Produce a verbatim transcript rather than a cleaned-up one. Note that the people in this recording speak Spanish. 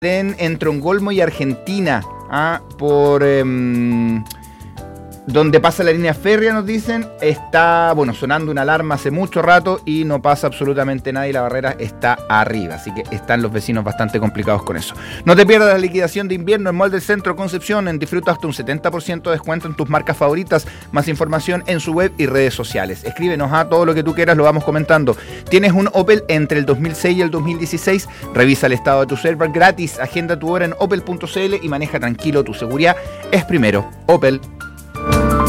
en, entre Ongolmo y Argentina, ¿ah? por eh, donde pasa la línea férrea, nos dicen, está, bueno, sonando una alarma hace mucho rato y no pasa absolutamente nada y la barrera está arriba, así que están los vecinos bastante complicados con eso. No te pierdas la liquidación de invierno en Mall del Centro Concepción, en disfruta hasta un setenta por ciento de descuento en tus marcas favoritas, más información en su web y redes sociales. Escríbenos a todo lo que tú quieras, lo vamos comentando. ¿Tienes un Opel entre el dos mil seis y el dos mil dieciséis? Revisa el estado de tu server gratis, agenda tu hora en opel punto c l y maneja tranquilo, tu seguridad es primero. Opel.